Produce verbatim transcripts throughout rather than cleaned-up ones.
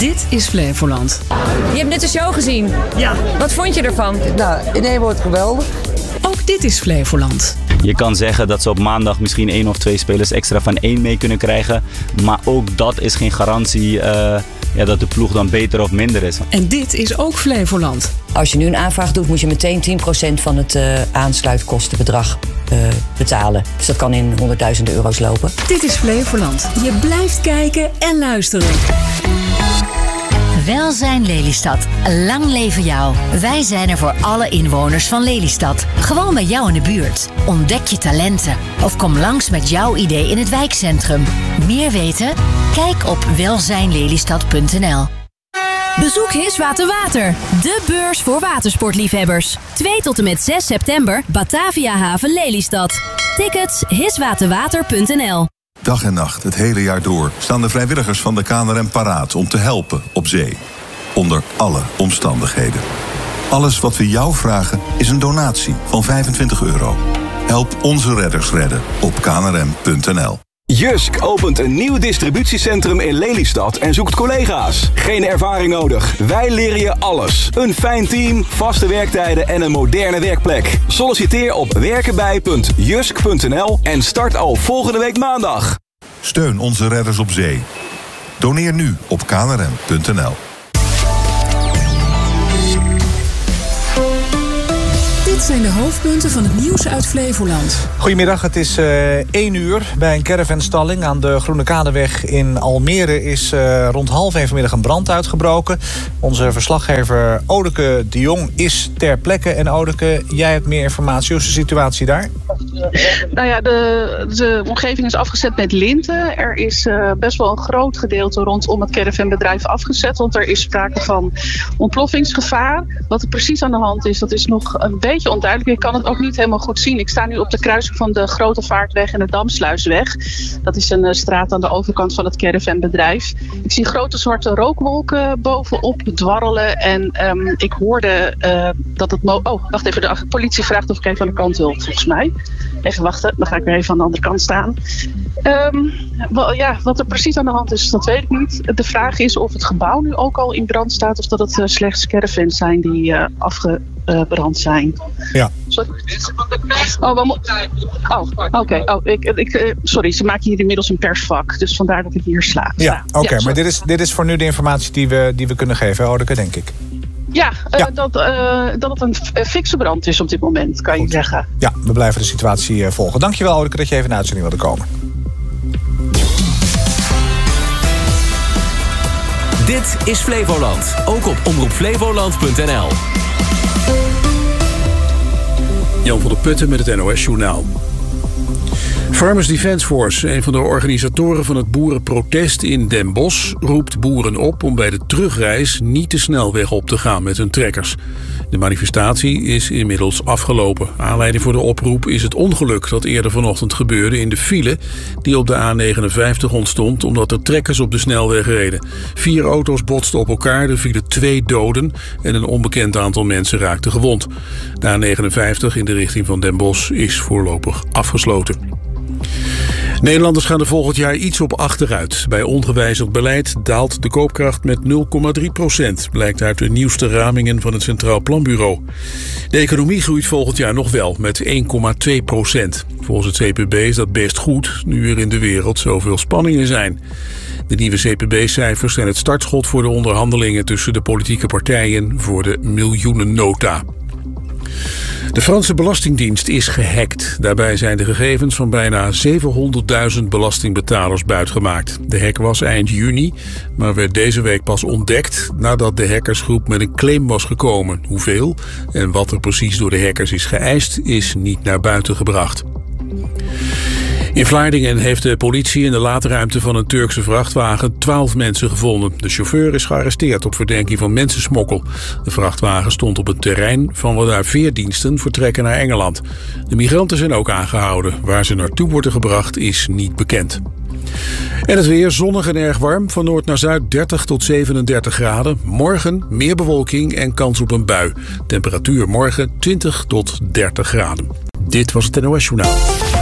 Dit is Flevoland. Je hebt net de show gezien. Ja. Wat vond je ervan? Nou, in één woord geweldig. Ook dit is Flevoland. Je kan zeggen dat ze op maandag misschien één of twee spelers extra van één mee kunnen krijgen. Maar ook dat is geen garantie uh, ja, dat de ploeg dan beter of minder is. En dit is ook Flevoland. Als je nu een aanvraag doet, moet je meteen tien procent van het uh, aansluitkostenbedrag uh, betalen. Dus dat kan in honderdduizenden euro's lopen. Dit is Flevoland. Je blijft kijken en luisteren. Welzijn Lelystad. Lang leven jou. Wij zijn er voor alle inwoners van Lelystad. Gewoon bij jou in de buurt. Ontdek je talenten. Of kom langs met jouw idee in het wijkcentrum. Meer weten? Kijk op welzijn lelystad punt n l. Bezoek Hiswater Water, de beurs voor watersportliefhebbers. twee tot en met zes september, Batavia Haven Lelystad. Tickets hiswaterwater punt n l. Dag en nacht, het hele jaar door, staan de vrijwilligers van de K N R M paraat om te helpen op zee. Onder alle omstandigheden. Alles wat we jou vragen is een donatie van vijfentwintig euro. Help onze redders redden op k n r m punt n l. Jysk opent een nieuw distributiecentrum in Lelystad en zoekt collega's. Geen ervaring nodig. Wij leren je alles. Een fijn team, vaste werktijden en een moderne werkplek. Solliciteer op werkenbij punt jysk punt n l en start al volgende week maandag. Steun onze redders op zee. Doneer nu op k n r m punt n l. Dit zijn de hoofdpunten van het nieuws uit Flevoland. Goedemiddag, het is uh, één uur. Bij een caravanstalling aan de Groene Kadeweg in Almere is uh, rond half één vanmiddag een brand uitgebroken. Onze verslaggever Odeke de Jong is ter plekke. En Odeke, jij hebt meer informatie. Hoe is de situatie daar? Nou ja, de, de omgeving is afgezet met linten. Er is uh, best wel een groot gedeelte rondom het caravanbedrijf afgezet. Want er is sprake van ontploffingsgevaar. Wat er precies aan de hand is, dat is nog een beetje onduidelijk. Ik kan het ook niet helemaal goed zien. Ik sta nu op de kruising van de Grote Vaartweg en de Damsluisweg. Dat is een uh, straat aan de overkant van het caravanbedrijf. Ik zie grote zwarte rookwolken bovenop dwarrelen. En um, ik hoorde uh, dat het... Mo- oh, wacht even. De politie vraagt of ik even aan de kant wil, volgens mij. Even wachten, dan ga ik weer even aan de andere kant staan. Um, wel, ja, wat er precies aan de hand is, dat weet ik niet. De vraag is of het gebouw nu ook al in brand staat... of dat het uh, slechts caravans zijn die uh, afgebrand zijn. Ja. Sorry. Oh, mo- oh oké. Okay. Oh, ik, ik, uh, sorry, ze maken hier inmiddels een persvak. Dus vandaar dat ik hier sla. Ja, oké. Okay, ja, maar dit is, dit is voor nu de informatie die we, die we kunnen geven, Odeke, denk ik. Ja, uh, ja. Dat, uh, dat het een f- fikse brand is op dit moment, kan Goed. je zeggen. Ja, we blijven de situatie uh, volgen. Dankjewel, Odeke, dat je even naar de uitzending wilde komen. Dit is Flevoland, ook op omroep flevoland punt n l. Jan van der Putten met het N O S-journaal. Farmers Defence Force, een van de organisatoren van het boerenprotest in Den Bosch, roept boeren op om bij de terugreis niet de snelweg op te gaan met hun trekkers. De manifestatie is inmiddels afgelopen. Aanleiding voor de oproep is het ongeluk dat eerder vanochtend gebeurde in de file die op de A negenenvijftig ontstond omdat er trekkers op de snelweg reden. Vier auto's botsten op elkaar, er vielen twee doden en een onbekend aantal mensen raakten gewond. De A negenenvijftig in de richting van Den Bosch is voorlopig afgesloten. Nederlanders gaan er volgend jaar iets op achteruit. Bij ongewijzigd beleid daalt de koopkracht met nul komma drie procent, blijkt uit de nieuwste ramingen van het Centraal Planbureau. De economie groeit volgend jaar nog wel met één komma twee procent. Volgens het C P B is dat best goed, nu er in de wereld zoveel spanningen zijn. De nieuwe C P B-cijfers zijn het startschot voor de onderhandelingen tussen de politieke partijen voor de miljoenennota. De Franse Belastingdienst is gehackt. Daarbij zijn de gegevens van bijna zevenhonderdduizend belastingbetalers buitgemaakt. De hack was eind juni, maar werd deze week pas ontdekt nadat de hackersgroep met een claim was gekomen. Hoeveel en wat er precies door de hackers is geëist, is niet naar buiten gebracht. In Vlaardingen heeft de politie in de laadruimte van een Turkse vrachtwagen twaalf mensen gevonden. De chauffeur is gearresteerd op verdenking van mensensmokkel. De vrachtwagen stond op het terrein van waaruit veerdiensten vertrekken naar Engeland. De migranten zijn ook aangehouden. Waar ze naartoe worden gebracht is niet bekend. En het weer zonnig en erg warm. Van noord naar zuid dertig tot zevenendertig graden. Morgen meer bewolking en kans op een bui. Temperatuur morgen twintig tot dertig graden. Dit was het N O S Journaal.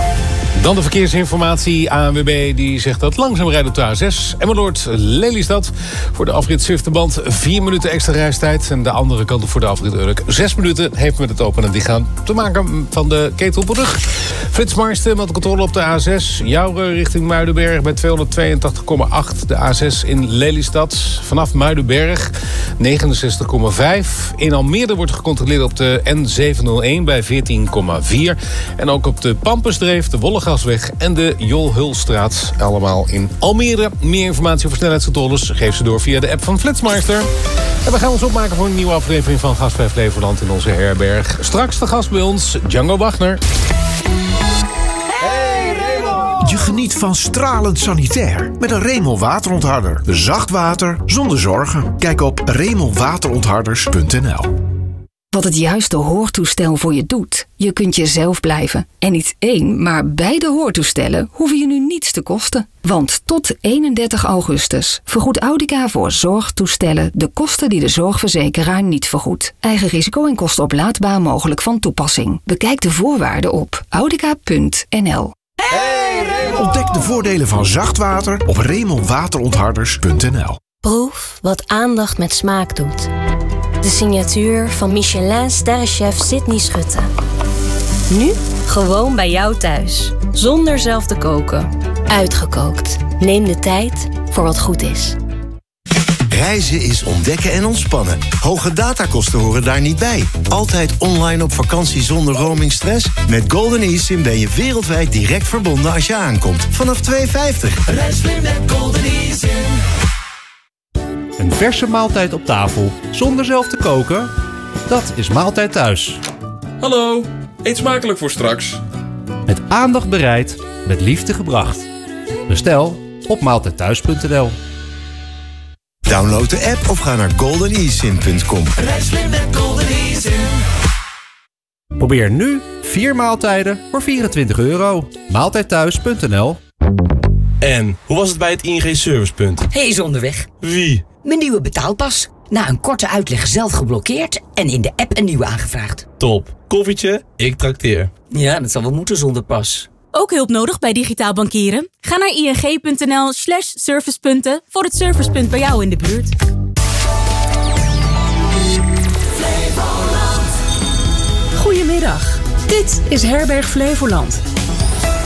Dan de verkeersinformatie. A N W B die zegt dat langzaam rijdt op de A zes. Emmeloord, Lelystad. Voor de afrit Zwiftenband vier minuten extra reistijd. En de andere kant op voor de afrit Urk zes minuten. Heeft met het openen en dichtgaan te maken van de Ketelbrug. Frits Marsten met de controle op de A zes. Jouren richting Muidenberg bij tweehonderdtweeëntachtig komma acht. De A zes in Lelystad. Vanaf Muidenberg negenenzestig komma vijf. In Almere wordt gecontroleerd op de N zevenhonderdéén bij veertien komma vier. En ook op de Pampusdreef, de Wollegasweg en de Jolhulstraat. Allemaal in Almere. Meer informatie over snelheidscontroles geef ze door via de app van Flitsmeister. En we gaan ons opmaken voor een nieuwe aflevering van Gastvrij Flevoland in onze herberg. Straks de gast bij ons, Django Wagner. Je geniet van stralend sanitair met een Remel waterontharder. Zacht water zonder zorgen. Kijk op remelwaterontharders punt n l. Wat het juiste hoortoestel voor je doet. Je kunt jezelf blijven. En niet één, maar beide hoortoestellen hoeven je nu niets te kosten. Want tot eenendertig augustus vergoedt Audica voor zorgtoestellen de kosten die de zorgverzekeraar niet vergoedt. Eigen risico en kosten mogelijk van toepassing. Bekijk de voorwaarden op audica punt n l. Ontdek de voordelen van zacht water op remelwaterontharders punt n l. Proef wat aandacht met smaak doet. De signatuur van Michelin-sterrenchef Sydney Schutte. Nu gewoon bij jou thuis. Zonder zelf te koken. Uitgekookt. Neem de tijd voor wat goed is. Reizen is ontdekken en ontspannen. Hoge datakosten horen daar niet bij. Altijd online op vakantie zonder roamingstress? Met Golden eSIM ben je wereldwijd direct verbonden als je aankomt. Vanaf twee vijftig. Reis slim met Golden eSIM. Een verse maaltijd op tafel zonder zelf te koken? Dat is Maaltijd Thuis. Hallo, eet smakelijk voor straks. Met aandacht bereid, met liefde gebracht. Bestel op maaltijd thuis punt n l. Download de app of ga naar golden e sim punt com. Reis slim met Golden eSIM. Probeer nu vier maaltijden voor vierentwintig euro. maaltijd thuis punt n l. En, hoe was het bij het I N G-servicepunt? Hij is onderweg. Wie? Mijn nieuwe betaalpas. Na een korte uitleg zelf geblokkeerd en in de app een nieuwe aangevraagd. Top. Koffietje, ik trakteer. Ja, dat zal wel moeten zonder pas. Ook hulp nodig bij digitaal bankieren? Ga naar ing punt n l slash servicepunten voor het servicepunt bij jou in de buurt. Goedemiddag. Dit is Herberg Flevoland.